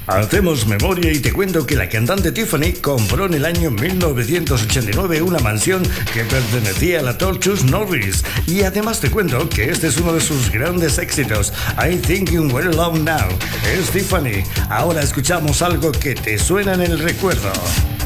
Hacemos memoria y te cuento que la cantante Tiffany compró en el año 1989 una mansión que pertenecía a la actor Chuck Norris. Y además te cuento que este es uno de sus grandes éxitos, I Think You Were Alone Now. Es Tiffany. Ahora escuchamos algo que te suena en el recuerdo.